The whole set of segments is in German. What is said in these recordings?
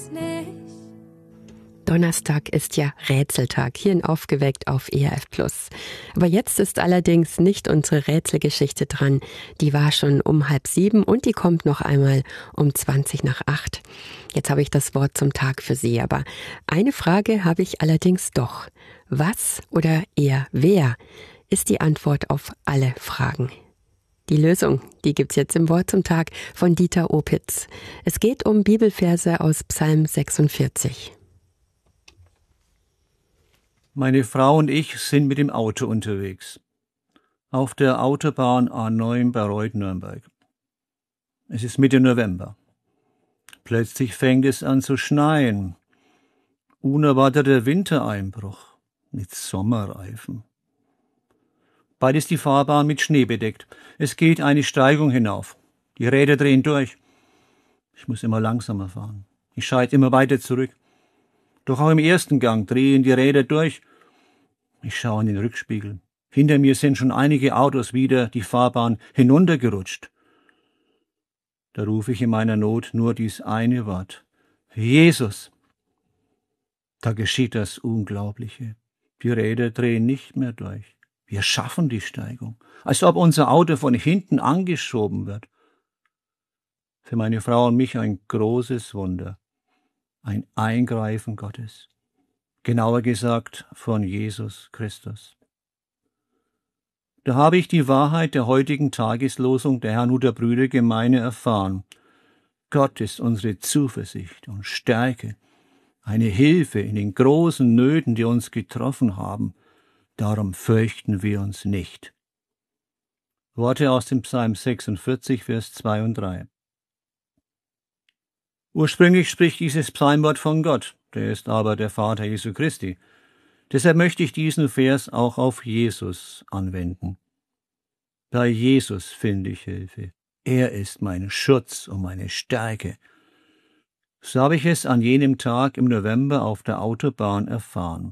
es nicht. Donnerstag ist ja Rätseltag, hier in Aufgeweckt auf ERF+. Aber jetzt ist allerdings nicht unsere Rätselgeschichte dran. Die war schon um 6:30 und die kommt noch einmal um 7:20. Jetzt habe ich das Wort zum Tag für Sie, aber eine Frage habe ich allerdings doch. Was oder eher wer ist die Antwort auf alle Fragen? Die Lösung, die gibt's jetzt im Wort zum Tag von Dieter Opitz. Es geht um Bibelverse aus Psalm 46. Meine Frau und ich sind mit dem Auto unterwegs. Auf der Autobahn A9 bei Reuth-Nürnberg. Es ist Mitte November. Plötzlich fängt es an zu schneien. Unerwarteter Wintereinbruch mit Sommerreifen. Bald ist die Fahrbahn mit Schnee bedeckt. Es geht eine Steigung hinauf. Die Räder drehen durch. Ich muss immer langsamer fahren. Ich schalte immer weiter zurück. Doch auch im ersten Gang drehen die Räder durch. Ich schaue in den Rückspiegel. Hinter mir sind schon einige Autos wieder die Fahrbahn hinuntergerutscht. Da rufe ich in meiner Not nur dies eine Wort. Jesus! Da geschieht das Unglaubliche. Die Räder drehen nicht mehr durch. Wir schaffen die Steigung, als ob unser Auto von hinten angeschoben wird. Für meine Frau und mich ein großes Wunder. Ein Eingreifen Gottes. Genauer gesagt von Jesus Christus. Da habe ich die Wahrheit der heutigen Tageslosung der Herrnhuter Brüdergemeine erfahren. Gott ist unsere Zuversicht und Stärke, eine Hilfe in den großen Nöten, die uns getroffen haben. Darum fürchten wir uns nicht. Worte aus dem Psalm 46, Vers 2 und 3. Ursprünglich spricht dieses Psalmwort von Gott, der ist aber der Vater Jesu Christi. Deshalb möchte ich diesen Vers auch auf Jesus anwenden. Bei Jesus finde ich Hilfe. Er ist mein Schutz und meine Stärke. So habe ich es an jenem Tag im November auf der Autobahn erfahren.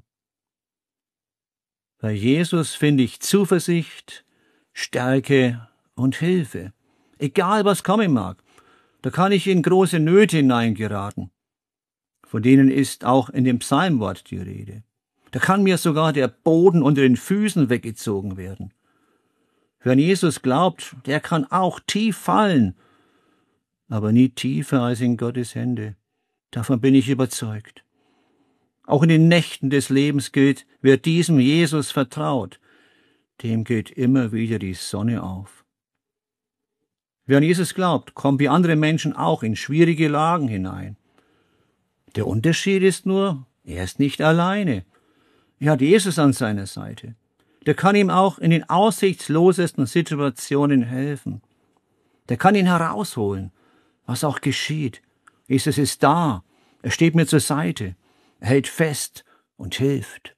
Bei Jesus finde ich Zuversicht, Stärke und Hilfe. Egal was kommen mag. Da kann ich in große Nöte hineingeraten. Von denen ist auch in dem Psalmwort die Rede. Da kann mir sogar der Boden unter den Füßen weggezogen werden. Wer an Jesus glaubt, der kann auch tief fallen, aber nie tiefer als in Gottes Hände. Davon bin ich überzeugt. Auch in den Nächten des Lebens gilt, wer diesem Jesus vertraut, dem geht immer wieder die Sonne auf. Wer an Jesus glaubt, kommt wie andere Menschen auch in schwierige Lagen hinein. Der Unterschied ist nur, er ist nicht alleine. Er hat Jesus an seiner Seite. Der kann ihm auch in den aussichtslosesten Situationen helfen. Der kann ihn herausholen, was auch geschieht. Jesus ist da, er steht mir zur Seite, er hält fest und hilft.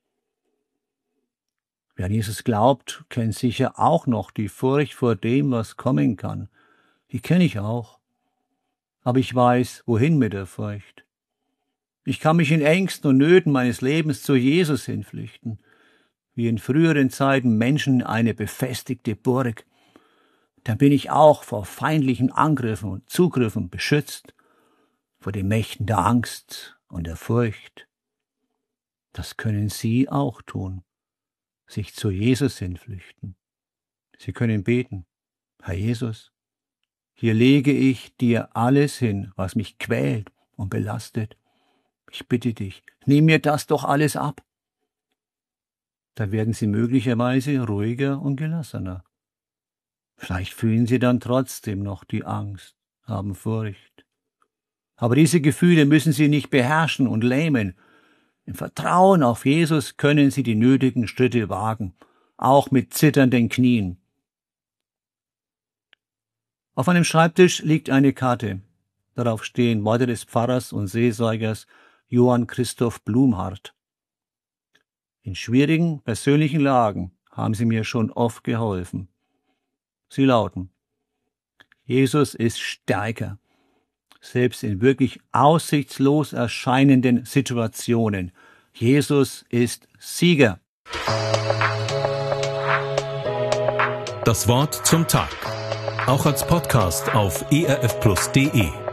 Wer an Jesus glaubt, kennt sicher auch noch die Furcht vor dem, was kommen kann. Die kenne ich auch. Aber ich weiß, wohin mit der Furcht. Ich kann mich in Ängsten und Nöten meines Lebens zu Jesus hinflüchten, wie in früheren Zeiten Menschen in eine befestigte Burg. Dann bin ich auch vor feindlichen Angriffen und Zugriffen beschützt, vor den Mächten der Angst und der Furcht. Das können Sie auch tun, sich zu Jesus hinflüchten. Sie können beten, Herr Jesus, hier lege ich dir alles hin, was mich quält und belastet. Ich bitte dich, nimm mir das doch alles ab. Da werden Sie möglicherweise ruhiger und gelassener. Vielleicht fühlen Sie dann trotzdem noch die Angst, haben Furcht. Aber diese Gefühle müssen Sie nicht beherrschen und lähmen. Im Vertrauen auf Jesus können Sie die nötigen Schritte wagen, auch mit zitternden Knien. Auf meinem Schreibtisch liegt eine Karte. Darauf stehen Worte des Pfarrers und Seelsorgers Johann Christoph Blumhardt. In schwierigen persönlichen Lagen haben sie mir schon oft geholfen. Sie lauten: Jesus ist stärker, selbst in wirklich aussichtslos erscheinenden Situationen. Jesus ist Sieger. Das Wort zum Tag. Auch als Podcast auf erfplus.de.